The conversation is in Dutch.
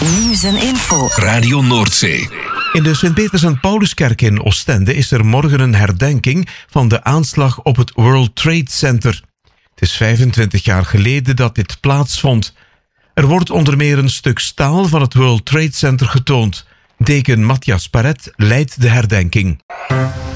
Nieuws en info. Radio Noordzee. In de Sint-Peters en Pauluskerk in Oostende is er morgen een herdenking van de aanslag op het World Trade Center. Het is 25 jaar geleden dat dit plaatsvond. Er wordt onder meer een stuk staal van het World Trade Center getoond. Deken Matthias Paret leidt de herdenking.